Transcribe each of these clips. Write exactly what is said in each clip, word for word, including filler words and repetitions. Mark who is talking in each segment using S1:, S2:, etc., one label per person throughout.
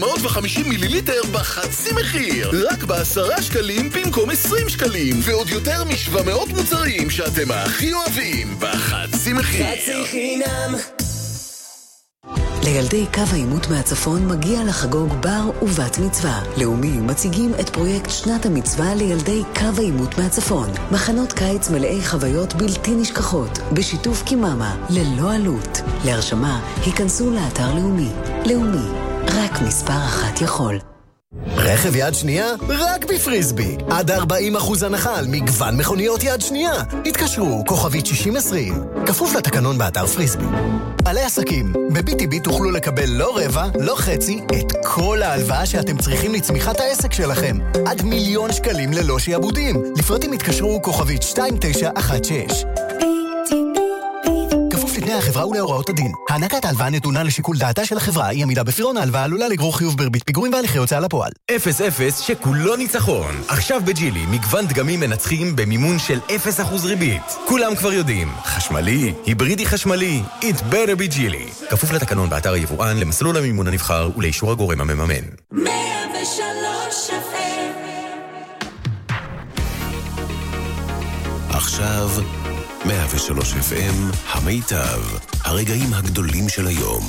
S1: מאות וחמישים מיליליטר בחצי מחיר, רק בעשרה שקלים במקום עשרים שקלים, ועוד יותר משבע מאות מוצרים שאתם הכי אוהבים בחצי מחיר.
S2: חצי חינם.
S3: לילדי קו העימות מהצפון מגיע לחגוג בר ובת מצווה. לאומי מציגים את פרויקט שנת המצווה לילדי קו העימות מהצפון. מחנות קיץ מלאי חוויות בלתי נשכחות, בשיתוף קיממה, ללא עלות. להרשמה, היכנסו לאתר לאומי. לאומי, רק מספר אחת יכול.
S4: רכב יד שנייה? רק בפריסבי. עד ארבעים אחוז הנחה על מגוון מכוניות יד שנייה. התקשרו, כוכבית שישים עשרים. כפוף לתקנון באתר פריסבי. בעלי עסקים, ב-בי טי בי תוכלו לקבל לא רבע, לא חצי, את כל ההלוואה שאתם צריכים לצמיחת העסק שלכם. עד מיליון שקלים ללא שיעבודים. לפרטים התקשרו, כוכבית שתיים תשע אחת שש. לפני החברה ולהוראות הדין. הענקת ההלוואה נתונה לשיקול דעתה של החברה, היא עמידה בפירעון ההלוואה עלולה לגרור חיוב בריבית פיגורים והליכי הוצאה לפועל.
S5: אפס אפס שכולו ניצחון. עכשיו בג'ילי מגוון דגמים מנצחים במימון של אפס אחוז ריבית. כולם כבר יודעים, חשמלי, היברידי חשמלי, it better be ג'ילי. כפוף לתקנון באתר היבואן, למסלול המימון הנבחר ולאישור הגורם המממן.
S2: מאה ושלוש אף אם.
S6: עכשיו מאה ושלוש אף אם, המיטב, הרגעים הגדולים של היום.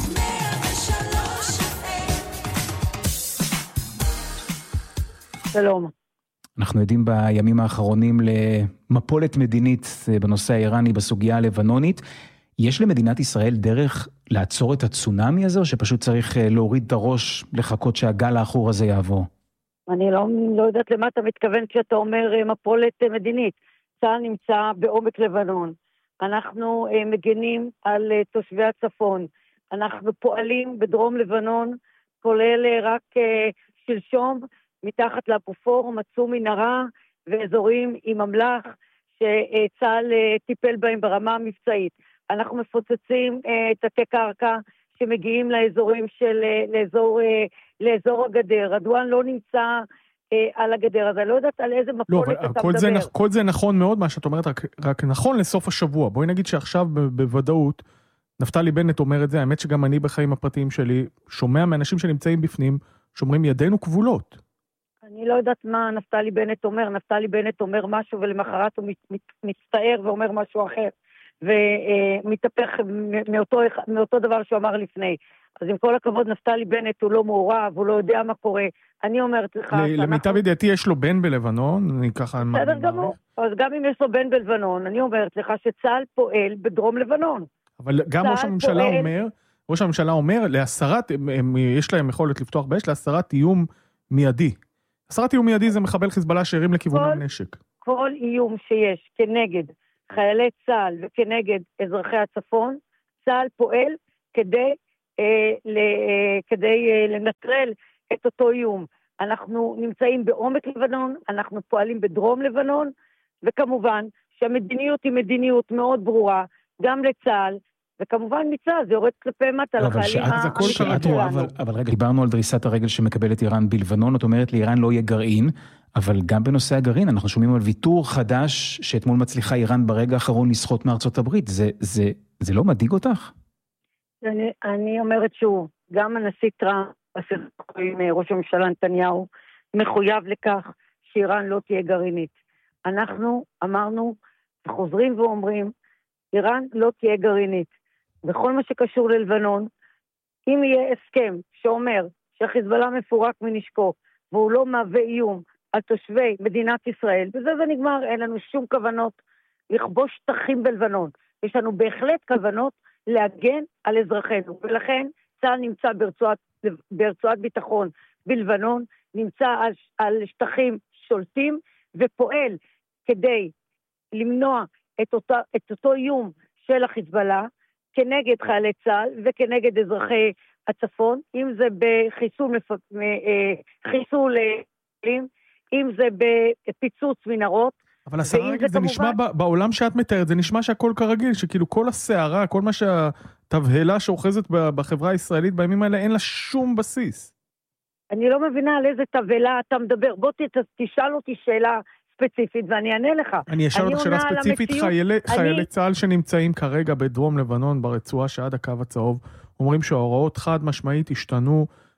S7: שלום.
S8: אנחנו יודעים בימים האחרונים למפולת מדינית בנושא האיראני, בסוגיה הלבנונית. יש למדינת ישראל דרך לעצור את הצונאמי הזה, או שפשוט צריך להוריד את הראש, לחכות שהגל האחור הזה יעבור?
S7: אני לא, לא יודעת למה אתה מתכוון כשאתה אומר מפולת מדינית. צה"ל נמצא בעומק לבנון. אנחנו uh, מגנים על uh, תושבי הצפון. אנחנו פועלים בדרום לבנון, כולל uh, רק uh, שלשום, מתחת לאפופור, מצאו מנהרה ואזורים עם אמל"ח, שצה"ל uh, טיפל בהם ברמה המבצעית. אנחנו מפוצצים uh, תתי קרקע שמגיעים לאזורים של, uh, לאזור, uh, לאזור הגדר. הדואן לא נמצא על הגדר, אז אני לא יודעת על איזה מפולת
S9: לא,
S7: אתה
S9: כל
S7: מדבר.
S9: זה, כל זה נכון מאוד, מה שאת אומרת, רק, רק נכון לסוף השבוע. בואי נגיד שעכשיו בוודאות, נפתלי בנט אומר את זה, האמת שגם אני בחיים הפרטיים שלי, שומע מאנשים שנמצאים בפנים, שאומרים ידינו כבולות. אני
S7: לא יודעת מה נפתלי בנט אומר, נפתלי בנט אומר משהו, ולמחרת הוא מת, מצטער ואומר משהו אחר, ומתהפך מאותו, מאותו דבר שהוא אמר לפני. אז עם כל הכבוד, נפתלי בנט הוא לא מעורב, הוא לא יודע מה קורה. אני אומרת לך...
S9: למיטב ידיעתי יש לו בן בלבנון, אני ככה...
S7: בסדר גמור. אז גם אם יש לו בן בלבנון, אני אומרת לך שצה"ל פועל בדרום לבנון.
S9: אבל גם ראש הממשלה אומר, ראש הממשלה אומר, להסרת, יש להם יכולת לפתוח באש, להסרת איום מיידי. הסרת איום מיידי זה מחבל חיזבאללה שהרים לכיוון הנשק.
S7: כל איום שיש כנגד חיילי צה"ל וכנגד אזרחי הצפון, צה"ל פועל כדי... כדי לנטרל את אותו איום. אנחנו נמצאים בעומק לבנון, אנחנו פועלים בדרום לבנון, וכמובן שהמדיניות היא מדיניות מאוד ברורה, גם לצה"ל, וכמובן מצה"ל זה יורד כלפי מטה לחיילים
S8: שלנו. אבל רגע, דיברנו על דריסת הרגל שמקבלת איראן בלבנון, את אומרת לאיראן לא יהיה גרעין, אבל גם בנושא הגרעין, אנחנו שומעים על ויתור חדש, שאתמול מצליחה איראן ברגע האחרון לסחוט מארצות הברית, זה, זה, זה לא מדאיג אותך?
S7: אני, אני אומרת שוב, גם הנשיא טראמפ, ראש הממשלה נתניהו, מחויב לכך שאיראן לא תהיה גרעינית. אנחנו אמרנו, חוזרים ואומרים, איראן לא תהיה גרעינית. בכל מה שקשור ללבנון, אם יהיה הסכם שאומר שהחיזבאללה מפורק מנשקו, והוא לא מהווה איום על תושבי מדינת ישראל, וזה זה נגמר, אין לנו שום כוונות לכבוש שטחים בלבנון. יש לנו בהחלט כוונות להגן על אזרחינו, ולכן צה"ל נמצא ברצועת, ברצועת ביטחון בלבנון, נמצא על, על שטחים שולטים, ופועל כדי למנוע את, אותה, את אותו איום של החיזבאללה, כנגד חיילי צה"ל וכנגד אזרחי הצפון, אם זה בחיסול, חיסול, אם זה בפיצוץ מנהרות,
S9: אבל השרה רגע, זה, זה נשמע בעולם שאת מתארת, זה נשמע שהכל כרגיל, שכאילו כל הסערה, כל מה שהתבהלה שאוחזת בחברה הישראלית בימים האלה, אין לה שום בסיס.
S7: אני לא מבינה על איזה תבהלה אתה מדבר. בוא תשאל אותי שאלה ספציפית ואני אענה לך.
S9: אני אשאל אותך שאלה ספציפית, חיילי, אני... חיילי צה"ל שנמצאים כרגע בדרום לבנון, ברצועה שעד הקו הצהוב, אומרים שההוראות חד משמעית השתנו,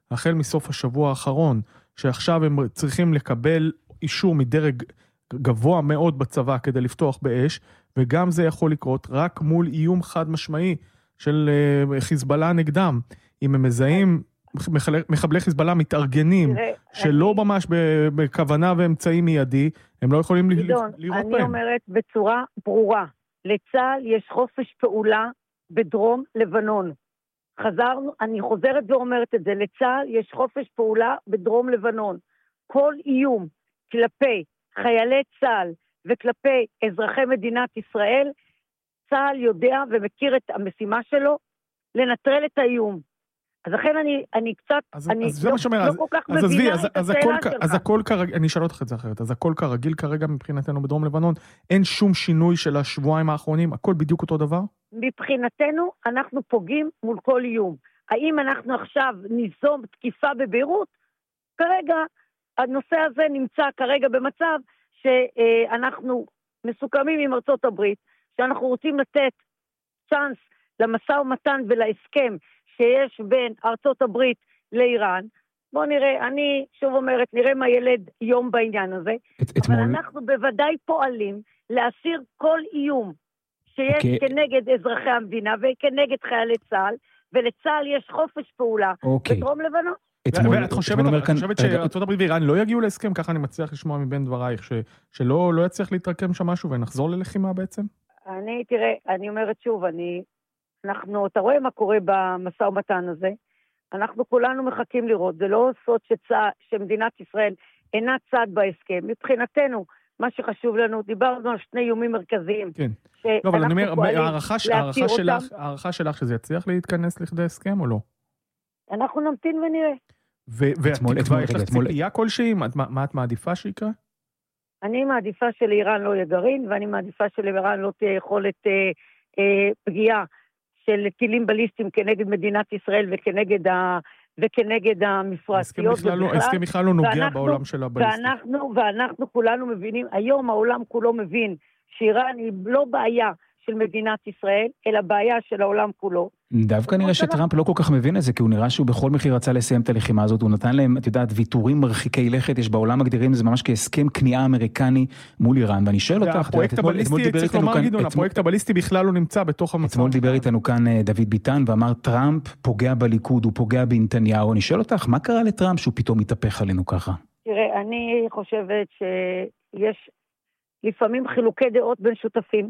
S9: החל מסוף השבוע האחרון, שעכשיו הם צריכים לקבל אישור מדרג גבוה מאוד בצבא כדי לפתוח באש, וגם זה יכול לקרות רק מול איום חד משמעי של חיזבאללה נגדם. אם הם מזהים מחבלי חיזבאללה מתארגנים, שלא ממש בכוונה ואמצעי מיידי, הם לא יכולים לראות בהם.
S7: אני אומרת בצורה ברורה, לצה"ל יש חופש פעולה בדרום לבנון. חזרנו, אני חוזרת ואומרת את זה, לצה"ל יש חופש פעולה בדרום לבנון. כל איום כלפי חיילי צה"ל וכלפי אזרחי מדינת ישראל, צה"ל יודע ומכיר את המשימה שלו לנטרל את האיום. אז לכן אני, אני קצת,
S9: אז,
S7: אני
S9: אז
S7: לא,
S9: לא, שומר,
S7: לא
S9: אז,
S7: כל כך
S9: אז
S7: מבינה
S9: אז,
S7: את
S9: אז
S7: השאלה
S9: הכל,
S7: שלך.
S9: אז הכל כרגיל, אני אשאל אותך את זה אחרת, אז הכל כרגיל כרגע מבחינתנו בדרום לבנון, אין שום שינוי של השבועיים האחרונים, הכל בדיוק אותו דבר?
S7: מבחינתנו אנחנו פוגעים מול כל איום. האם אנחנו עכשיו ניזום תקיפה בביירות? כרגע הנושא הזה נמצא כרגע במצב שאנחנו מסוכמים עם ארצות הברית, שאנחנו רוצים לתת צ'אנס למשא ומתן ולהסכם שיש בין ארצות הברית לאיראן. בואו נראה, אני שוב אומרת, נראה מה ילד יום בעניין הזה, את, אבל אתמול... אנחנו בוודאי פועלים להסיר כל איום שיש okay. כנגד אזרחי המדינה וכנגד חיילי צה"ל, ולצה"ל יש חופש פעולה okay. בדרום לבנון.
S9: ואת חושבת שארצות הברית ואיראן לא יגיעו להסכם, ככה אני מצליח לשמוע מבין דברייך, שלא לא יצליח להתרקם שם משהו ונחזור ללחימה בעצם?
S7: אני, תראה, אני אומרת שוב, אני, אנחנו, אתה רואה מה קורה במשא ומתן הזה, אנחנו כולנו מחכים לראות, זה לא סוד שצע, שמדינת ישראל אינה צד בהסכם, מבחינתנו, מה שחשוב לנו, דיברנו על שני איומים מרכזיים.
S9: כן, לא, אבל אני אומר, הערכה שלך, הערכה שלך שזה יצליח להתכנס לכדי הסכם או לא?
S7: אנחנו נמתין ונראה.
S9: והתקווה, יש לך ציפייה כלשהי? מה את מעדיפה שיקרה?
S7: אני מעדיפה שלאיראן לא יהיה גרעין, ואני מעדיפה שלאיראן לא תהיה יכולת פגיעה של טילים בליסטיים כנגד מדינת ישראל וכנגד ה... וכנגד המפרציות.
S9: ההסכם בכלל לא נוגע בעולם של הבליסטים.
S7: ואנחנו, ואנחנו כולנו מבינים, היום העולם כולו מבין שאיראן היא לא בעיה של מדינת ישראל, אלא בעיה של העולם כולו.
S8: דווקא נראה שטראמפ לא כל כך מבין את זה, כי הוא נראה שהוא בכל מחיר רצה לסיים את הלחימה הזאת, הוא נתן להם, את יודעת, ויתורים מרחיקי לכת, יש בעולם מגדירים את זה ממש כהסכם כניעה אמריקני מול איראן, ואני שואל אותך,
S9: הפרויקט הבליסטי, צריך לומר גדעון, הפרויקט הבליסטי בכלל לא נמצא בתוך המצב.
S8: אתמול דיבר איתנו כאן דוד ביטן, ואמר טראמפ פוגע בליכוד, הוא פוגע בנתניהו, אני שואל אותך, מה קרה לטראמפ שהוא פתאום מתהפך עלינו ככה?
S7: תראה, אני חושבת שיש לפעמים חילוקי דעות בין שותפים,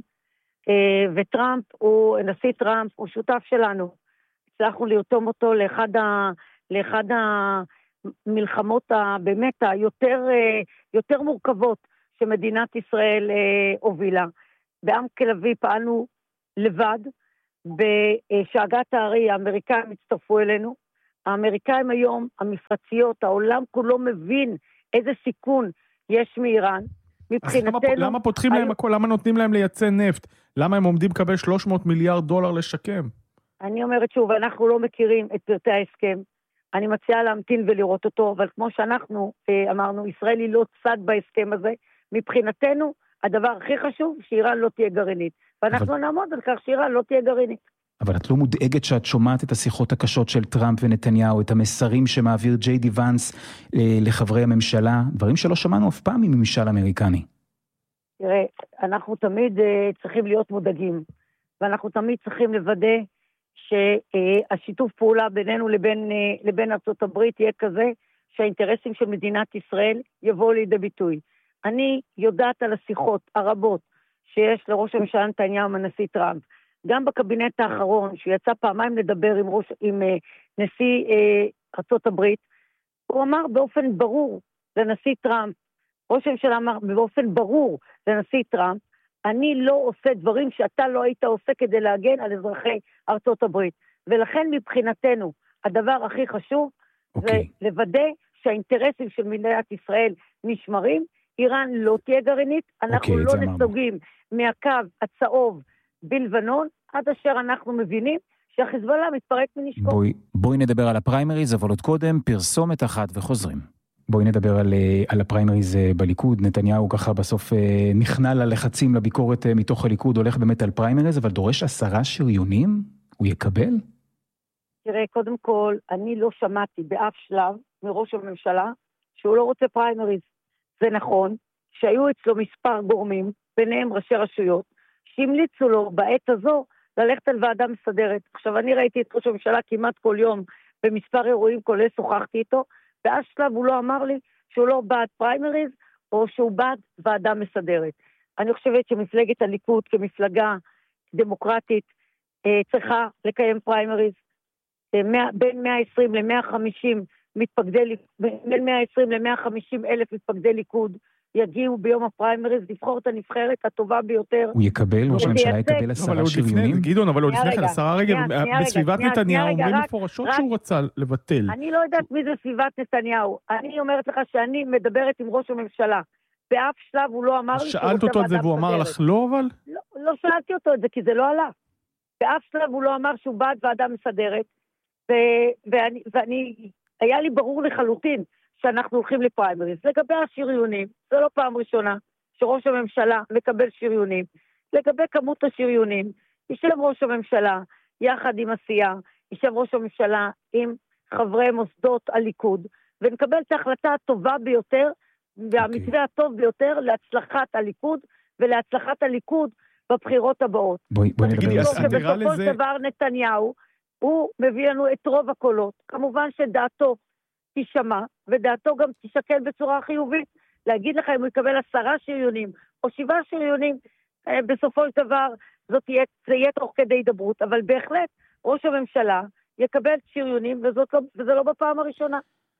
S7: וטראמפ הוא, נשיא טראמפ הוא שותף שלנו. הצלחנו לרתום אותו לאחד, ה, לאחד המלחמות באמת היותר יותר מורכבות שמדינת ישראל הובילה. בעם כלבי פעלנו לבד, בשאגת הארי האמריקאים הצטרפו אלינו. האמריקאים היום, המפרציות, העולם כולו מבין איזה סיכון יש מאיראן.
S9: מבחינתנו... אז למה, למה פותחים להם הכל? למה נותנים להם לייצא נפט? למה הם עומדים לקבל שלוש מאות מיליארד דולר לשקם?
S7: אני אומרת שוב, אנחנו לא מכירים את פרטי ההסכם. אני מציעה להמתין ולראות אותו, אבל כמו שאנחנו אמרנו, ישראל היא לא צד בהסכם הזה. מבחינתנו, הדבר הכי חשוב, שאיראן לא תהיה גרעינית. ואנחנו אבל... נעמוד על כך שאיראן לא תהיה גרעינית.
S8: אבל את לא מודאגת שאת שומעת את השיחות הקשות של טראמפ ונתניהו, את המסרים שמעביר ג'יי די ונס לחברי הממשלה, דברים שלא שמענו אף פעם מממשל אמריקני.
S7: תראה, אנחנו תמיד צריכים להיות מודאגים, ואנחנו תמיד צריכים לוודא שהשיתוף פעולה בינינו לבין, לבין ארצות הברית יהיה כזה, שהאינטרסים של מדינת ישראל יבואו לידי ביטוי. אני יודעת על השיחות הרבות שיש לראש הממשלה נתניהו מהנשיא טראמפ, גם בקבינט האחרון, שיצא פעמיים לדבר עם, ראש, עם uh, נשיא uh, ארצות הברית, הוא אמר באופן ברור לנשיא טראמפ, ראש הממשלה אמר באופן ברור לנשיא טראמפ, אני לא עושה דברים שאתה לא היית עושה כדי להגן על אזרחי ארצות הברית. ולכן מבחינתנו, הדבר הכי חשוב, okay. זה לוודא שהאינטרסים של מדינת ישראל נשמרים, איראן לא תהיה גרעינית, אנחנו okay, לא נסוגים מהקו הצהוב, בלבנון, עד אשר אנחנו מבינים שהחיזבאללה מתפרק מנשקו.
S8: בואי, בואי נדבר על הפריימריז, אבל עוד קודם פרסומת אחת וחוזרים. בואי נדבר על, על הפריימריז בליכוד. נתניהו ככה בסוף נכנע ללחצים לביקורת מתוך הליכוד, הולך באמת על פריימריז, אבל דורש עשרה שריונים? הוא יקבל?
S7: תראה, קודם כל, אני לא שמעתי באף שלב מראש הממשלה שהוא לא רוצה פריימריז. זה נכון שהיו אצלו מספר גורמים, ביניהם ראשי רשויות, שהמליצו לו בעת הזו ללכת על ועדה מסדרת. עכשיו, אני ראיתי את ראש הממשלה כמעט כל יום במספר אירועים, כולל שוחחתי איתו, באף שלב הוא לא אמר לי שהוא לא בעד פריימריז, או שהוא בעד ועדה מסדרת. אני חושבת שמפלגת הליכוד כמפלגה דמוקרטית צריכה לקיים פריימריז, בין מאה ועשרים ל-מאה וחמישים מתפקדי, בין מאה ועשרים ל-מאה וחמישים אלף מתפקדי ליכוד יגיעו ביום הפריימריז לבחור את הנבחרת הטובה ביותר.
S8: הוא יקבל, ראש הממשלה יקבל עשרה שריונים?
S9: גדעון, אבל הוא לפני כן, השרה רגב, בסביבת נתניהו אומרים מפורשות שהוא רצה לבטל.
S7: אני לא יודעת מי זה סביבת נתניהו. אני אומרת לך שאני מדברת עם ראש הממשלה. באף שלב הוא לא אמר לי שהוא רוצה ועדה מסדרת.
S9: שאלת אותו את זה והוא אמר לך לא, אבל?
S7: לא שאלתי אותו את זה, כי זה לא עלה. באף שלב הוא לא אמר שהוא בעד ועדה מסדרת, ואני, היה לי ברור לחלוטין שאנחנו הולכים לפריימריז. לגבי השריונים, זה לא פעם ראשונה שראש הממשלה מקבל שריונים. לגבי כמות השריונים, יישב ראש הממשלה יחד עם עשייה, יישב ראש הממשלה עם חברי מוסדות הליכוד, ונקבל את ההחלטה הטובה ביותר, והמתווה okay. הטוב ביותר להצלחת הליכוד, ולהצלחת הליכוד בבחירות הבאות.
S8: בואי, בואי נדבר על זה.
S7: שבסופו של דבר נתניהו, הוא מביא לנו את רוב הקולות. כמובן שדעתו תשמע, ודעתו גם תשקל בצורה חיובית. להגיד לך אם הוא יקבל עשרה שריונים, או שבעה שריונים, בסופו של דבר, זאת תהיה, זה יהיה תוך כדי דברות, אבל בהחלט, ראש הממשלה יקבל שריונים, וזאת לא, וזה לא בפעם הראשונה.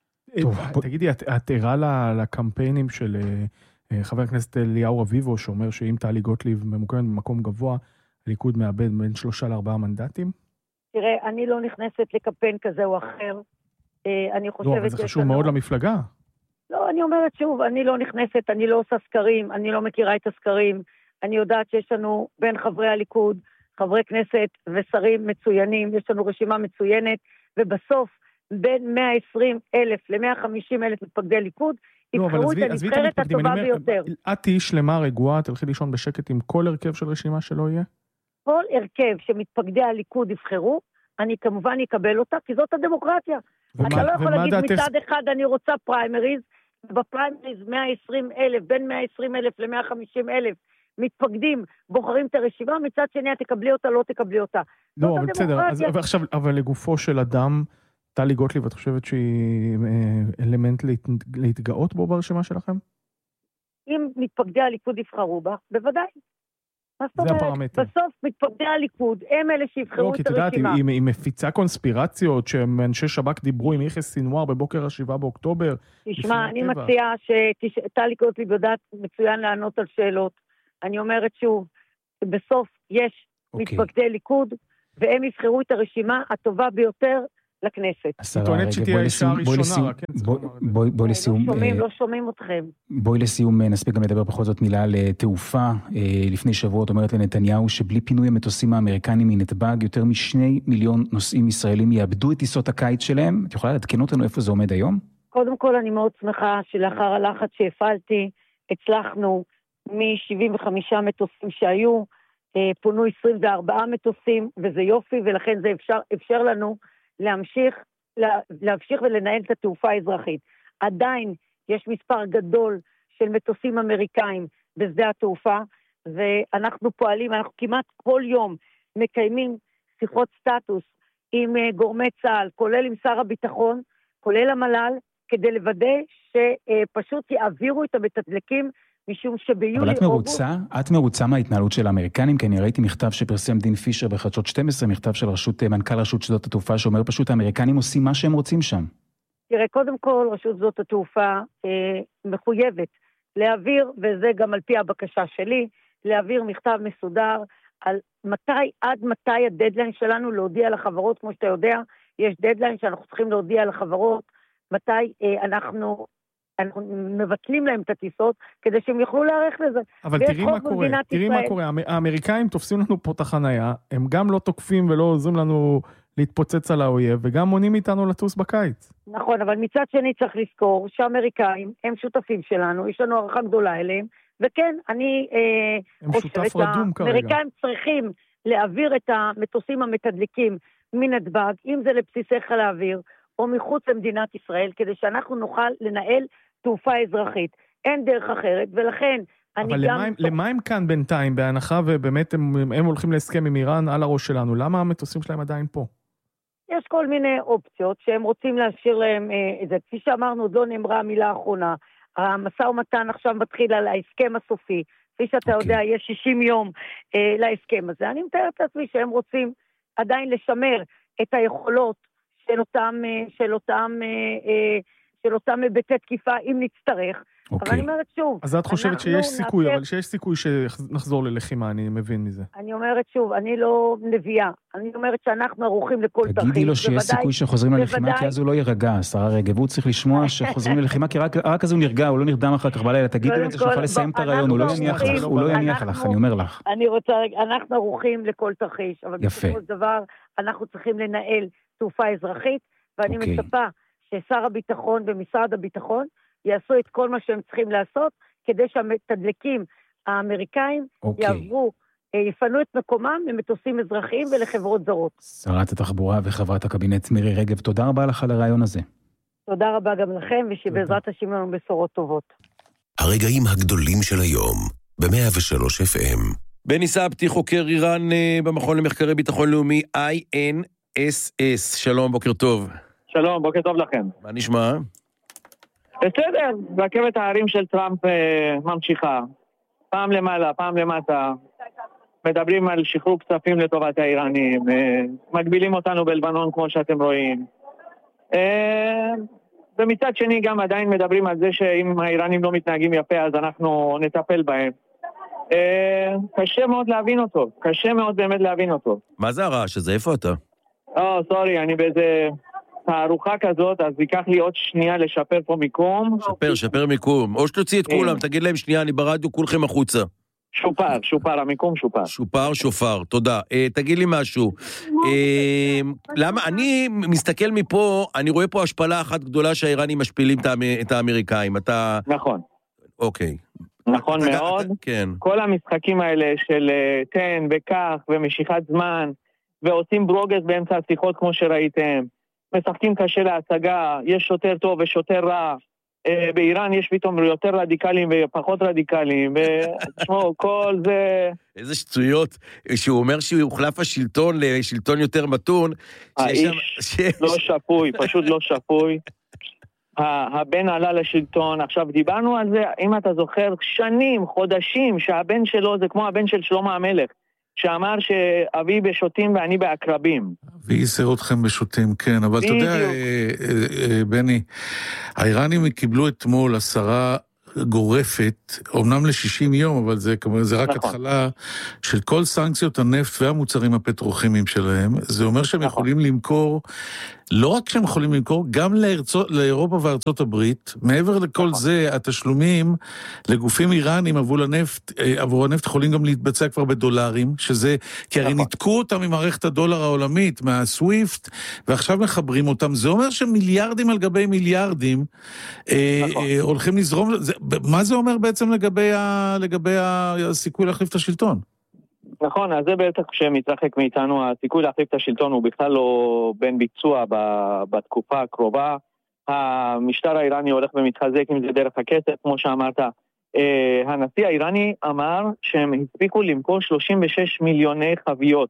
S9: תגידי, את ערה לקמפיינים של חבר הכנסת אליהו רביבו, שאומר שאם טלי גוטליב ממוקמת במקום גבוה, הליכוד מאבד בין שלושה לארבעה מנדטים?
S7: תראה, אני לא נכנסת לקמפיין כזה או אחר. אני חושבת...
S9: לא, אבל זה חשוב מאוד למפלגה.
S7: לא, אני אומרת שוב, אני לא נכנסת, אני לא עושה סקרים, אני לא מכירה את הסקרים. אני יודעת שיש לנו בין חברי הליכוד, חברי כנסת ושרים מצוינים, יש לנו רשימה מצוינת, ובסוף בין מאה ועשרים אלף ל-מאה וחמישים אלף מתפקדי ליכוד, יבחרו את הנבחרת הטובה ביותר.
S9: את תהי שלמה רגועה, תלכי לישון בשקט עם כל הרכב של רשימה שלא יהיה?
S7: כל הרכב שמתפקדי הליכוד יבחרו, אני כמובן אקבל אותה, כי זאת הדמוקרטיה. אתה לא יכול להגיד מצד אחד אני רוצה פריימריז, בפריימריז מאה ועשרים אלף, בין מאה ועשרים אלף ל-מאה וחמישים אלף מתפקדים, בוחרים את הרשימה, מצד שני את תקבלי אותה, לא תקבלי אותה.
S9: לא, אבל בסדר, עכשיו, אבל לגופו של אדם, טלי גוטליב, את חושבת שהיא אלמנט להתגאות בו ברשימה שלכם?
S7: אם מתפקדי הליכוד יבחרו בה, בוודאי.
S9: זה הפרמטר.
S7: בסוף מתפקדי הליכוד, הם אלה שיבחרו את הרשימה.
S9: כי תדעת, היא מפיצה קונספירציות, שאנשי שב"כ דיברו עם יחס סינואר בבוקר השבעה באוקטובר.
S7: תשמע, אני מציעה שטלי גוטליב יודעת מצוין לענות על שאלות. אני אומרת שוב, שבסוף יש מתפקדי ליכוד, והם יבחרו את הרשימה הטובה ביותר לכנסת.
S9: היא טוענת שתהיה האישה הראשונה.
S8: בואי לסיום.
S7: לא שומעים, לא שומעים אתכם.
S8: בואי לסיום, נספיק גם לדבר בכל זאת מילה על תעופה. לפני שבועות אומרת לנתניהו שבלי פינוי המטוסים האמריקנים מנתב"ג, יותר משני מיליון נוסעים ישראלים יאבדו את טיסות הקיץ שלהם. את יכולה לעדכן אותנו איפה זה עומד היום?
S7: קודם כל אני מאוד שמחה שלאחר הלחץ שהפעלתי, הצלחנו מ-שבעים וחמישה מטוסים שהיו, פונו עשרים וארבעה מטוסים, וזה יופי, ולכן זה אפשר, אפשר לנו להמשיך, לה, להמשיך ולנהל את התעופה האזרחית. עדיין יש מספר גדול של מטוסים אמריקאים בשדה התעופה, ואנחנו פועלים, אנחנו כמעט כל יום מקיימים שיחות סטטוס עם גורמי צה"ל, כולל עם שר הביטחון, כולל המל"ל, כדי לוודא שפשוט יעבירו את המתדלקים, משום שביולי...
S8: אבל את מרוצה? את מרוצה מההתנהלות של האמריקנים? כי אני ראיתי מכתב שפרסם דין פישר בחדשות שתים עשרה, מכתב של רשות, מנכ"ל רשות שדות התעופה, שאומר פשוט האמריקנים עושים מה שהם רוצים שם.
S7: תראה, קודם כל, רשות שדות התעופה אה, מחויבת להעביר, וזה גם על פי הבקשה שלי, להעביר מכתב מסודר על מתי, עד מתי הדדליין שלנו להודיע לחברות, כמו שאתה יודע, יש דדליין שאנחנו צריכים להודיע לחברות, מתי אה, אנחנו... אנחנו מבטלים להם את הטיסות, כדי שהם יוכלו להערך לזה.
S9: אבל תראי מה קורה, תראי מה קורה, האמריקאים תופסים לנו פה את החנייה, הם גם לא תוקפים ולא עוזרים לנו להתפוצץ על האויב, וגם מונעים איתנו לטוס בקיץ.
S7: נכון, אבל מצד שני צריך לזכור שהאמריקאים הם שותפים שלנו, יש לנו הערכה גדולה אליהם, וכן, אני אה, חושבת שהאמריקאים צריכים להעביר את המטוסים המתדליקים מנתב"ג, אם זה לבסיסי חיל האוויר, או מחוץ למדינת ישראל, כדי שאנחנו נוכל לנהל תעופה אזרחית. אין דרך אחרת, ולכן אני
S9: אבל
S7: גם...
S9: אבל למה הם כאן בינתיים, בהנחה, ובאמת הם, הם הולכים להסכם עם איראן על הראש שלנו? למה המטוסים שלהם עדיין פה? יש
S7: כל מיני אופציות שהם רוצים להשאיר להם את זה. כפי שאמרנו, עוד לא נאמרה המילה האחרונה. המשא ומתן עכשיו מתחיל על ההסכם הסופי. כפי שאתה okay. יודע, יש שישים יום אה, להסכם הזה. אני מתארת לעצמי שהם רוצים עדיין לשמר את היכולות של אותם, אה, של אותם, אה, אה, של אותם היבטי תקיפה, אם נצטרך. Okay. אבל אני אומרת שוב...
S9: אז את חושבת שיש סיכוי, נעשה... אבל שיש סיכוי שנחזור ללחימה, אני מבין מזה.
S7: אני אומרת שוב, אני לא נביאה. אני אומרת שאנחנו ערוכים לכל תרחיש.
S8: תגידי לו שיש סיכוי שחוזרים ללחימה, כי אז הוא לא יירגע, השרה רגב. הוא צריך לשמוע שחוזרים ללחימה, כי רק אז הוא נרגע, הוא לא נרדם אחר כך בלילה. תגידי לו את זה שנוכל לסיים את הרעיון, הוא לא יניח לך, הוא לא יניח לך, אני אומר לך.
S7: אני רוצה, אנחנו ערוכים לכל תרחיש, אבל בסופו של דבר אנחנו צריכים לנהל תעופה אזרחית, ואני מצפה ששר הביטחון ומשרד הביטחון יעשו את כל מה שהם צריכים לעשות, כדי שהמתדלקים האמריקאים okay. יעברו, יפנו את מקומם למטוסים אזרחיים ולחברות זרות.
S8: שרת התחבורה וחברת הקבינט מירי רגב, תודה רבה לך על הרעיון הזה.
S7: תודה רבה גם לכם, ושבעזרת השם לנו בשורות טובות.
S6: הרגעים הגדולים של היום, ב-מאה ושלוש אף אם.
S10: בני סבתי, חוקר איראן במכון למחקרי ביטחון לאומי, איי אן אס אס. שלום, בוקר טוב.
S11: שלום, בוקר טוב לכם.
S10: מה נשמע?
S11: בסדר, רכבת הערים של טראמפ אה, ממשיכה. פעם למעלה, פעם למטה. מדברים על שחרור כספים לטובת האיראנים. אה, מגבילים אותנו בלבנון כמו שאתם רואים. אה, ומצד שני גם עדיין מדברים על זה שאם האיראנים לא מתנהגים יפה אז אנחנו נטפל בהם. אה, קשה מאוד להבין אותו. קשה מאוד באמת להבין אותו.
S10: מה זה הרעש הזה? איפה אתה?
S11: או, סורי, אני באיזה... תערוכה כזאת, אז ייקח לי עוד שנייה לשפר פה מיקום.
S10: שפר, שפר מיקום. או שתוציא את כולם, תגיד להם שנייה, אני ברדיו, כולכם החוצה.
S11: שופר, שופר, המיקום שופר.
S10: שופר, שופר, תודה. תגיד לי משהו. למה, אני מסתכל מפה, אני רואה פה השפלה אחת גדולה שהאיראנים משפילים את האמריקאים. אתה...
S11: נכון.
S10: אוקיי.
S11: נכון מאוד.
S10: כן.
S11: כל המשחקים האלה של תן וכך ומשיכת זמן, ועושים ברוגז באמצע השיחות כמו שראיתם. משחקים קשה להצגה, יש שוטר טוב ושוטר רע, באיראן יש פתאום יותר רדיקליים ופחות רדיקליים, ותשמעו, כל זה...
S10: איזה שטויות, שהוא אומר שהוא הוחלף השלטון לשלטון יותר מתון.
S11: האיש לא שפוי, פשוט לא שפוי. הבן עלה לשלטון, עכשיו דיברנו על זה, אם אתה זוכר, שנים, חודשים, שהבן שלו זה כמו הבן של שלמה המלך. שאמר שאבי בשוטים ואני בעקרבים.
S12: אבי ייסר אתכם בשוטים, כן, אבל אתה יודע, בני, האיראנים קיבלו אתמול עשרה גורפת, אומנם ל-שישים יום, אבל זה, זה רק נכון. התחלה של כל סנקציות הנפט והמוצרים הפטרוכימיים שלהם. זה אומר שהם נכון. יכולים למכור, לא רק שהם יכולים למכור, גם לארצות, לאירופה וארצות הברית. מעבר לכל נכון. זה, התשלומים לגופים איראנים עבור הנפט, עבור הנפט יכולים גם להתבצע כבר בדולרים, שזה, כי הרי נכון. ניתקו אותם ממערכת הדולר העולמית, מהסוויפט, ועכשיו מחברים אותם. זה אומר שמיליארדים על גבי מיליארדים נכון. אה, הולכים לזרום. זה, מה זה אומר בעצם לגבי, ה, לגבי הסיכוי להחליף את השלטון?
S11: נכון, אז זה בטח שמתרחק מאיתנו, הסיכוי להחליף את השלטון הוא בכלל לא בין ביצוע בתקופה הקרובה. המשטר האיראני הולך ומתחזק עם זה דרך הכסף, כמו שאמרת. הנשיא האיראני אמר שהם הספיקו למכור שלושים ושש מיליוני חביות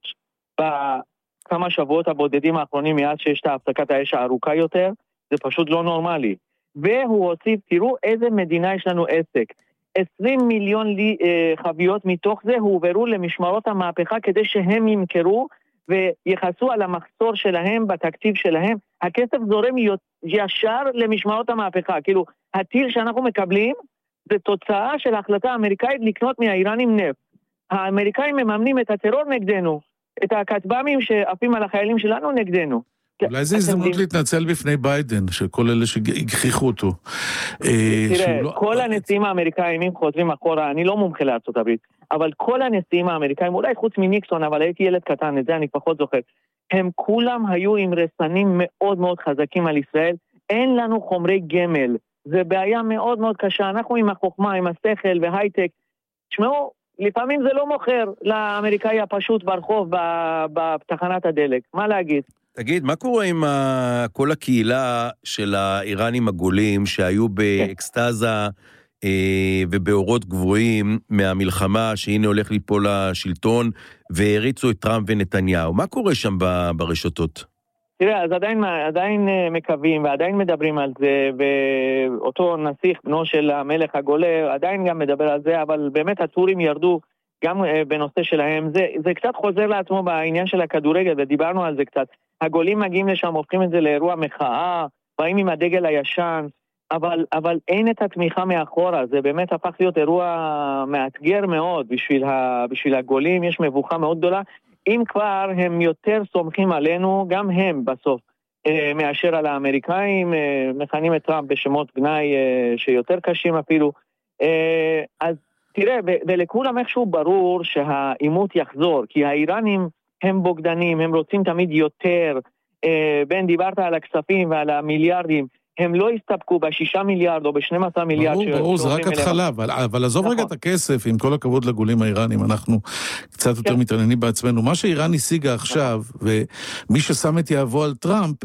S11: בכמה שבועות הבודדים האחרונים מאז שיש את הפסקת האש הארוכה יותר, זה פשוט לא נורמלי. והוא הוסיף, תראו איזה מדינה יש לנו עסק. עשרים מיליון לי, אה, חביות מתוך זה הועברו למשמרות המהפכה כדי שהם ימכרו ויחסו על המחסור שלהם בתקציב שלהם. הכסף זורם ישר למשמרות המהפכה. כאילו, הטיל שאנחנו מקבלים זה תוצאה של ההחלטה האמריקאית לקנות מהאיראנים נפט. האמריקאים מממנים את הטרור נגדנו, את הכטב"מים שעפים על החיילים שלנו נגדנו.
S12: אולי זה הזדמנות להתנצל בפני ביידן, שכל אלה שהכריחו אותו.
S11: תראה, כל הנשיאים האמריקאים, אם חוזרים אחורה, אני לא מומחה לארצות הברית, אבל כל הנשיאים האמריקאים, אולי חוץ מניקסון, אבל הייתי ילד קטן, את זה אני פחות זוכר, הם כולם היו עם רסנים מאוד מאוד חזקים על ישראל, אין לנו חומרי גמל, זה בעיה מאוד מאוד קשה, אנחנו עם החוכמה, עם השכל והייטק, תשמעו, לפעמים זה לא מוכר לאמריקאי הפשוט ברחוב, בתחנת הדלק. מה להגיד?
S10: תגיד, מה קורה עם ה... כל הקהילה של האיראנים הגולים שהיו באקסטאזה אה, ובאורות גבוהים מהמלחמה שהנה הולך ליפול לשלטון והריצו את טראמפ ונתניהו? מה קורה שם ברשתות?
S11: תראה, אז עדיין, עדיין מקווים ועדיין מדברים על זה, ואותו נסיך, בנו של המלך הגולה, עדיין גם מדבר על זה, אבל באמת הטורים ירדו גם בנושא שלהם. זה, זה קצת חוזר לעצמו בעניין של הכדורגל, ודיברנו על זה קצת. הגולים מגיעים לשם, הופכים את זה לאירוע מחאה, באים עם הדגל הישן, אבל, אבל אין את התמיכה מאחורה. זה באמת הפך להיות אירוע מאתגר מאוד בשביל, ה, בשביל הגולים, יש מבוכה מאוד גדולה. אם כבר הם יותר סומכים עלינו, גם הם בסוף, אה, מאשר על האמריקאים, אה, מכנים את טראמפ בשמות גנאי אה, שיותר קשים אפילו. אה, אז תראה, ו- ולכולם איכשהו ברור שהאימות יחזור, כי האיראנים הם בוגדנים, הם רוצים תמיד יותר, אה, בין דיברת על הכספים ועל המיליארדים, הם לא הסתפקו בשישה מיליארד או ב-שנים עשר מיליארד.
S12: ברור, ברור, זה רק התחלה, אבל, אבל עזוב רגע את הכסף, עם כל הכבוד לגולים האיראנים, אנחנו קצת יותר מתעניינים בעצמנו. מה שאיראן השיגה עכשיו, ומי ששם את יהבו על טראמפ,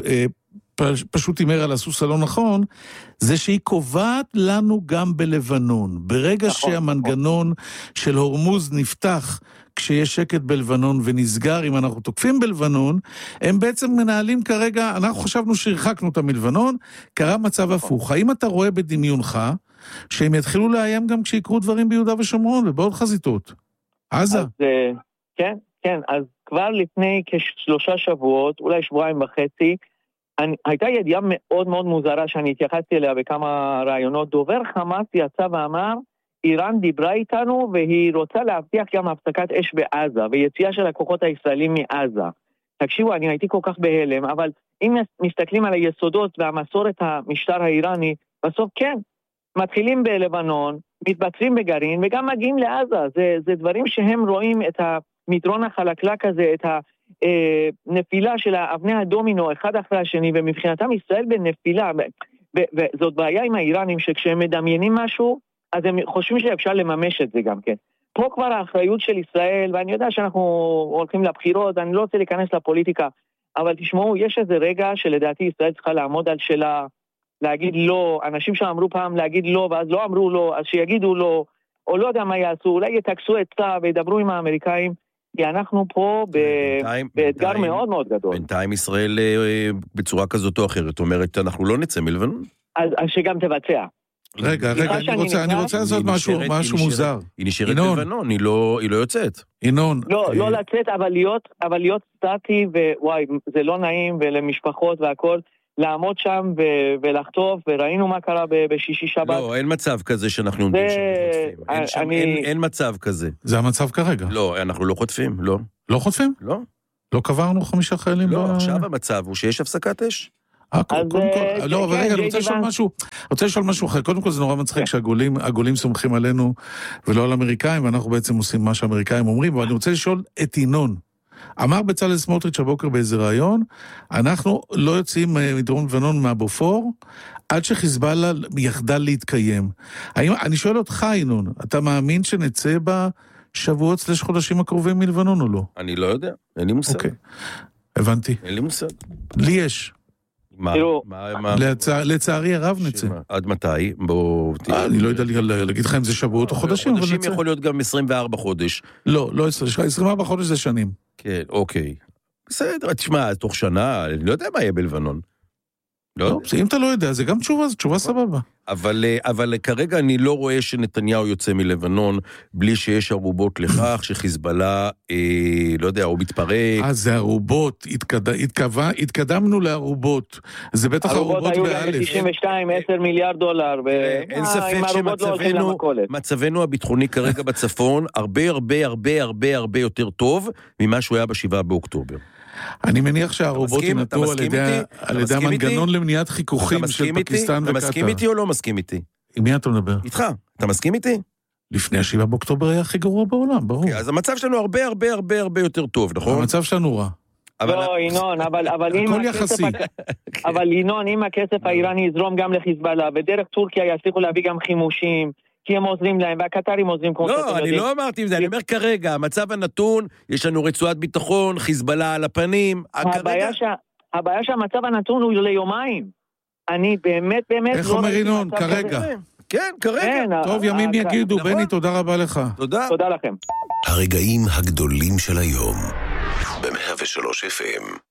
S12: פשוט הימר על הסוס הלא נכון, זה שהיא קובעת לנו גם בלבנון. ברגע שהמנגנון של הורמוז נפתח, כשיש שקט בלבנון ונסגר אם אנחנו תוקפים בלבנון, הם בעצם מנהלים כרגע, אנחנו חשבנו שהרחקנו אותם מלבנון, קרה מצב הפוך. האם אתה רואה בדמיונך שהם יתחילו לאיים גם כשיקרו דברים ביהודה ושומרון ובעוד חזיתות? עזה.
S11: אז, כן, כן, אז כבר לפני כשלושה שבועות, אולי שבועיים וחצי, אני, הייתה ידיעה מאוד מאוד מוזרה שאני התייחסתי אליה בכמה רעיונות. דובר חמאס יצא ואמר, איראן דיברה איתנו והיא רוצה להבטיח גם הפסקת אש בעזה ויציאה של הכוחות הישראלים מעזה. תקשיבו, אני הייתי כל כך בהלם, אבל אם מסתכלים על היסודות והמסורת המשטר האיראני, בסוף כן, מתחילים בלבנון, מתבצעים בגרעין וגם מגיעים לעזה. זה, זה דברים שהם רואים את המדרון החלקלק הזה, את הנפילה של האבני הדומינו אחד אחרי השני, ומבחינתם ישראל בנפילה, וזאת בעיה עם האיראנים שכשהם מדמיינים משהו, אז הם חושבים שאפשר לממש את זה גם כן. פה כבר האחריות של ישראל, ואני יודע שאנחנו הולכים לבחירות, אני לא רוצה להיכנס לפוליטיקה, אבל תשמעו, יש איזה רגע שלדעתי ישראל צריכה לעמוד על שלה, להגיד לא, אנשים שאמרו פעם להגיד לא, ואז לא אמרו לא, אז שיגידו לא, או לא יודע מה יעשו, אולי יתקסו עצה וידברו עם האמריקאים, כי אנחנו פה באתגר מאוד מאוד גדול.
S10: בינתיים ישראל בצורה כזאת או אחרת אומרת, אנחנו לא נצא מלבנון.
S11: אז שגם תבצע.
S12: רגע, רגע, אני רוצה, אני רוצה לעשות משהו, משהו מוזר.
S10: היא נשארת בלבנון, היא לא, היא לא יוצאת.
S12: ינון.
S11: לא, לא לצאת, אבל להיות, אבל להיות סטטי, ווואי, זה לא נעים, ולמשפחות והכל, לעמוד שם ולחטוף, וראינו מה קרה בשישי שבת.
S10: לא, אין מצב כזה שאנחנו עומדים שם חוטפים. אין מצב כזה.
S12: זה המצב כרגע.
S10: לא, אנחנו לא חוטפים, לא.
S12: לא חוטפים?
S10: לא.
S12: לא קברנו חמישה חיילים?
S10: לא, עכשיו המצב הוא שיש הפסקת אש.
S12: לא, אבל רגע, אני רוצה לשאול משהו, רוצה לשאול משהו אחר. קודם כל זה נורא מצחיק שהגולים סומכים עלינו ולא על אמריקאים, ואנחנו בעצם עושים מה שהאמריקאים אומרים, אבל אני רוצה לשאול את ינון. אמר בצלאל סמוטריץ' הבוקר באיזה רעיון, אנחנו לא יוצאים מדרום לבנון מהבופור, עד שחיזבאללה יחדל להתקיים. אני שואל אותך, ינון, אתה מאמין שנצא בשבועות סלש חודשים הקרובים מלבנון או לא?
S10: אני לא יודע, אין לי מושג.
S12: אוקיי, הבנתי.
S10: אין לי מושג.
S12: לי יש.
S10: מה?
S12: לצערי הרב נצא.
S10: עד מתי? בואו...
S12: אני לא יודע להגיד לך אם זה שבועות או חודשים, אבל נצא.
S10: חודשים יכול להיות גם עשרים וארבעה חודש.
S12: לא, לא עשרים וארבעה חודש זה שנים.
S10: כן, אוקיי. בסדר, תשמע, תוך שנה, אני לא יודע מה יהיה בלבנון.
S12: לא, אם אתה לא יודע, זה גם תשובה, זה תשובה סבבה.
S10: אבל, אבל כרגע אני לא רואה שנתניהו יוצא מלבנון, בלי שיש ערובות לכך, שחיזבאללה, אה, לא יודע, הוא מתפרק.
S12: אה, זה ערובות, התקד... התקבע... התקדמנו לערובות. זה בטח ערובות באלף.
S11: ערובות היו ב-תשעים ושתיים, עשרה מיליארד דולר. ו...
S10: אין ספק שמצבנו, מצבנו הביטחוני כרגע בצפון, הרבה הרבה הרבה הרבה הרבה יותר טוב, ממה שהוא היה בשבעה באוקטובר.
S12: אני מניח שהרובוט ינתו על ידי המנגנון למניעת חיכוכים של פקיסטן וקטר.
S10: אתה מסכים איתי או לא מסכים איתי?
S12: עם מי אתה מדבר?
S10: איתך. אתה מסכים איתי?
S12: לפני השבעה באוקטובר היה הכי גרוע בעולם, ברור.
S10: אז המצב שלנו הרבה הרבה הרבה הרבה יותר טוב, נכון?
S12: המצב שלנו רע.
S11: לא, ינון, אבל אם הכסף... אבל ינון, אם הכסף האיראני יזרום גם לחיזבאללה, ודרך טורקיה יצליחו להביא גם חימושים, כי הם עוזרים להם, והקטרים עוזרים כמו שאתם
S10: לא, אני לא אמרתי עם זה, אני אומר כרגע, המצב הנתון, יש לנו רצועת ביטחון, חיזבאללה על הפנים,
S11: הבעיה שהמצב הנתון הוא ליומיים. אני באמת, באמת...
S12: איך אומר ינון, כרגע?
S10: כן, כרגע.
S12: טוב, ימים יגידו, בני, תודה רבה לך.
S10: תודה.
S11: תודה לכם.
S6: הרגעים הגדולים של היום, ב-מאה ושלוש אף אם.